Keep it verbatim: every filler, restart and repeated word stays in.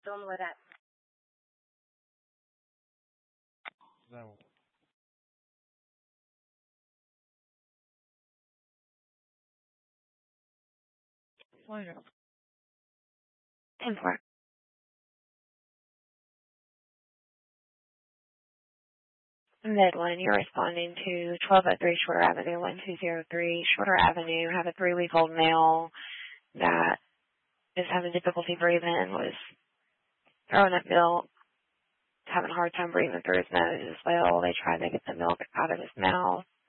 don't let that. No. Bueno. ten four. Midland, you're responding to twelve oh three Shorter Avenue, one two zero three Shorter Avenue. Have a three-week-old male that is having difficulty breathing, was throwing up milk, having a hard time breathing through his nose as well. They tried to get the milk out of his mouth.